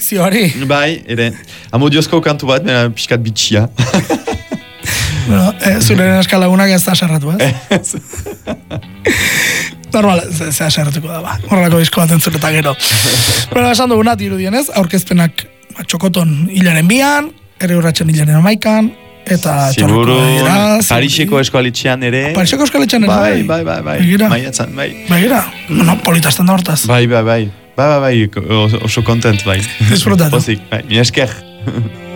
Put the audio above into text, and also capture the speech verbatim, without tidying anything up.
edizioari. Bai, ere. Amodiozko kantu bat, mena pixkat bitxia. Bueno, eh, zure eskalagunak ez da sarratu, ez? Normal, ze, ze sarratuko da, ba. Horrelako disko bat entzun eta gero. Pero esan dugunat irudienez, aurkezpenak ba, txokoton hilaren bian, ere urratxen hilaren amaikan, eta Ziburun, Pariseko eskoalitxean ere. Pariseko eskoalitxean ere, bai. Bai, bai, bai, bai. Maiatzan, bai. Bai, gira. No, politazten da hortaz. Bai, bai, bai. Bai, bai, bai, oso content, bai. Disfrutatu. Pozik, bai, mi esker.